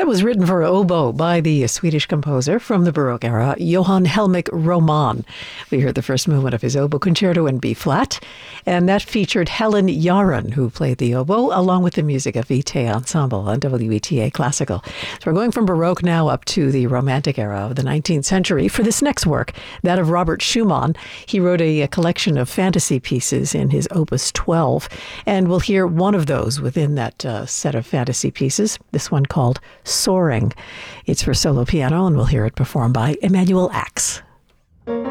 That was written for oboe by the Swedish composer from the Baroque era, Johann Helmich Roman. We heard the first movement of his oboe concerto in B-flat, and that featured Helen Yaron, who played the oboe, along with the music of Vitae Ensemble on WETA Classical. So we're going from Baroque now up to the Romantic era of the 19th century for this next work, that of Robert Schumann. He wrote a collection of fantasy pieces in his Opus 12, and we'll hear one of those within that set of fantasy pieces, this one called Soaring. It's for solo piano, and we'll hear it performed by Emanuel Ax.